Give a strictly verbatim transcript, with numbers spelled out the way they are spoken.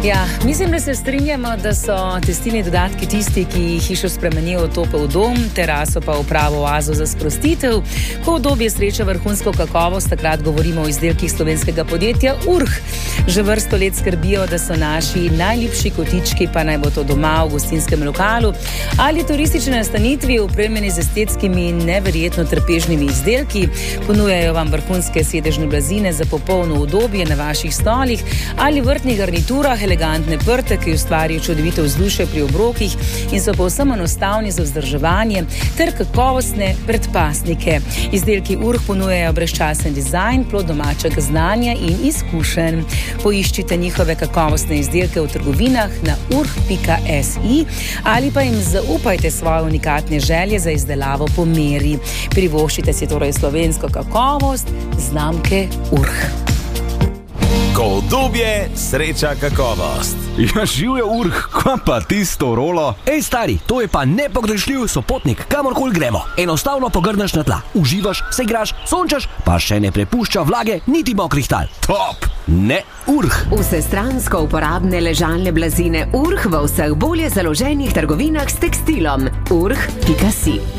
Ja, mislim, da se strinjamo, da so testilni dodatki tisti, ki hišo spremenijo v topel dom, teraso pa v pravo oazo za sprostitev. Ko udobje sreča vrhunsko kakovost, takrat govorimo o izdelkih slovenskega podjetja Urh. Že vrsto let skrbijo, da so naši najljubši kotički, pa naj bo to doma v gostinskem lokalu ali turistične nastanitvi, opremljeni z estetskimi in neverjetno trpežnimi izdelki. Ponujajo vam vrhunske sedežne blazine za popolno udobje na vaših stolih ali vrtnih garniturah, elegantne prte, ki ustvarijo čudovito vzdušje pri obrokih in so povsem enostavni za vzdrževanje, ter kakovostne predpasnike. Izdelki Urh ponujajo brezčasen dizajn, plod domačega znanja in izkušenj. Poiščite njihove kakovostne izdelke v trgovinah na urh pika si ali pa jim zaupajte svoje unikatne želje za izdelavo po meri. Privoščite si torej slovensko kakovost znamke Urh. Ko udobje sreča kakovost. Ja, živ je Urh, kva pa tisto rolo? Ej, stari, to je pa nepogrešljiv sopotnik, kamorkoli gremo. Enostavno pogrneš na tla, uživaš, se igraš, sončaš, pa še ne prepušča vlage niti mokrih tal. Top! Ne Urh. Vsestransko uporabne ležalne blazine Urh v vseh bolje založenih trgovinah s tekstilom. urh pika si